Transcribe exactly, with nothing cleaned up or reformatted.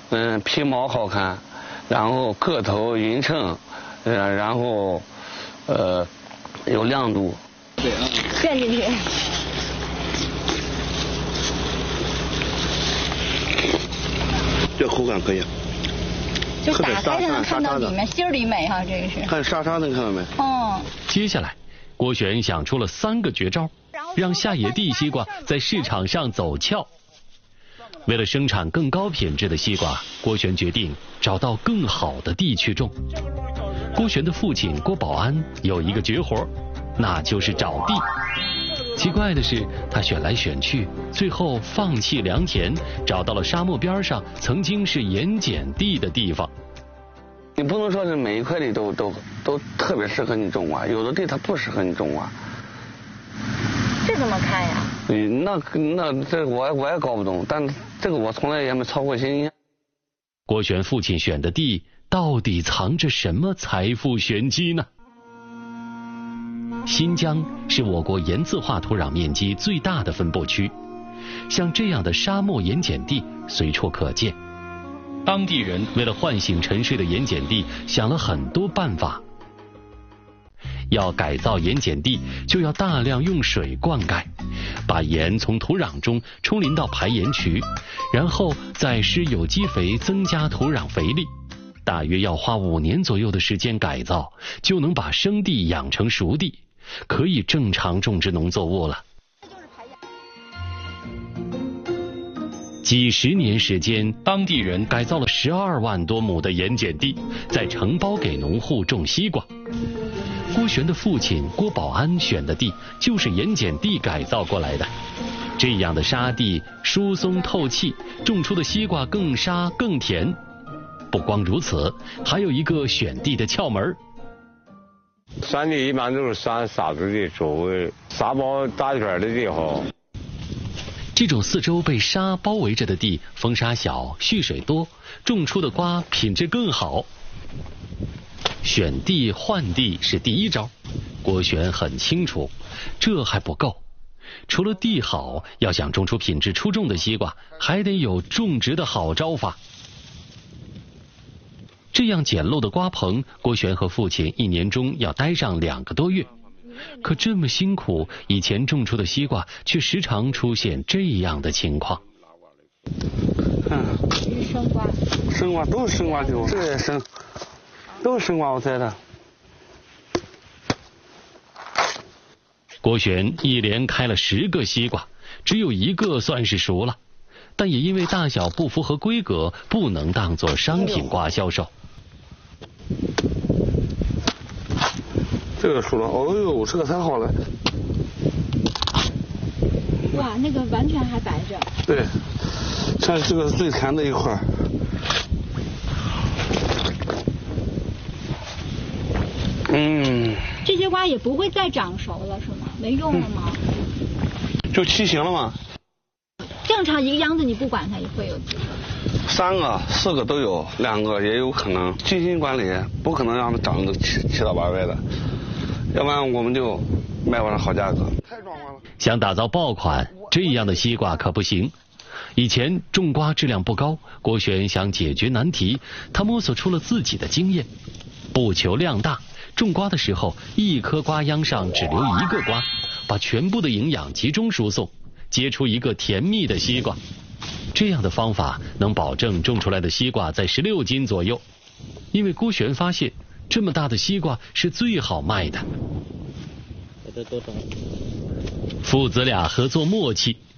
嗯，皮毛好看，然后个头匀称，呃，然后呃有亮度。 对啊。 转进去。 这口感可以。 就打开就能看到里面芯儿里美哈，这个是。 看沙沙能看到没？ 哦。 接下来，郭璇想出了三个绝招，让下野地西瓜在市场上走俏。为了生产更高品质的西瓜，郭璇决定找到更好的地去种。郭璇的父亲郭保安有一个绝活，那就是找地。奇怪的是，他选来选去，最后放弃良田，找到了沙漠边上曾经是盐碱地的地方。 你不能说是每一块地都都都特别适合你种瓜，有的地它不适合你种瓜。 这怎么看呀？ 嗯，那那这我我也搞不懂，但这个我从来也没操过心。 郭璇父亲选的地到底藏着什么财富玄机呢？新疆是我国盐渍化土壤面积最大的分布区，像这样的沙漠盐碱地随处可见。当地人为了唤醒沉睡的盐碱地，想了很多办法。要改造盐碱地，就要大量用水灌溉，把盐从土壤中冲淋到排盐渠，然后再施有机肥增加土壤肥力。大约要花五年左右的时间改造，就能把生地养成熟地，可以正常种植农作物了。几十年时间，当地人改造了十二万多亩的盐碱地，再承包给农户种西瓜。郭璇的父亲郭保安选的地就是盐碱地改造过来的，这样的沙地疏松透气，种出的西瓜更沙更甜。不光如此，还有一个选地的窍门。 山地一般都是选沙子地，周围沙包大圈的地方。 这种四周被沙包围着的地，风沙小，蓄水多，种出的瓜品质更好。选地换地是第一招，郭璇很清楚，这还不够。除了地好，要想种出品质出众的西瓜，还得有种植的好招法。这样简陋的瓜棚，郭璇和父亲一年中要待上两个多月。可这么辛苦，以前种出的西瓜却时常出现这样的情况。 嗯， 这是生瓜。 生瓜都是生瓜酒，这也生，都是生瓜我摘的。 郭璇一连开了十个西瓜，只有一个算是熟了，但也因为大小不符合规格，不能当作商品瓜销售。 这个熟了，哦呦，这个太好了。 哇，那个完全还白着。 对，像这个是最甜的一块。嗯。 这些瓜也不会再长熟了是吗？没用了吗？ 嗯、就畸形了吗？ 正常一个秧子你不管它也会有几个？ 三个、四个都有，两个也有可能。精心管理，不可能让它长得七七倒八歪的，要不然我们就卖不上好价格。太壮观了！ 想打造爆款，这样的西瓜可不行。以前种瓜质量不高，郭璇想解决难题，他摸索出了自己的经验，不求量大。种瓜的时候，一颗瓜秧上只留一个瓜，把全部的营养集中输送，结出一个甜蜜的西瓜。这样的方法能保证种出来的西瓜在十六斤左右，因为郭璇发现这么大的西瓜是最好卖的。父子俩合作默契，